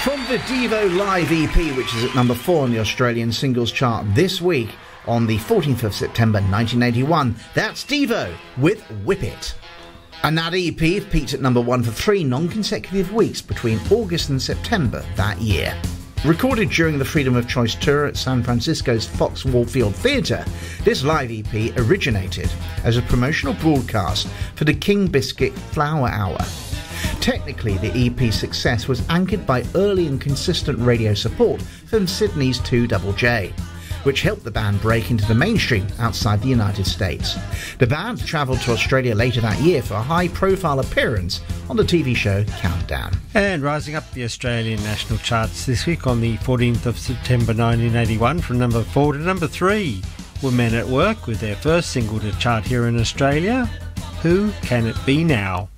From the Devo Live EP, which is at number 4 on the Australian singles chart this week, on the 14th of September 1981, that's Devo with Whip It. And that EP peaked at number 1 for 3 non-consecutive weeks between August and September that year. Recorded during the Freedom of Choice tour at San Francisco's Fox Wallfield Theatre, this live EP originated as a promotional broadcast for the King Biscuit Flower Hour. Technically, the EP's success was anchored by early and consistent radio support from Sydney's 2JJ, which helped the band break into the mainstream outside the United States. The band travelled to Australia later that year for a high-profile appearance on the TV show Countdown. And rising up the Australian national charts this week on the 14th of September 1981 from number 4 to number 3 were Men at Work with their first single to chart here in Australia, Who Can It Be Now?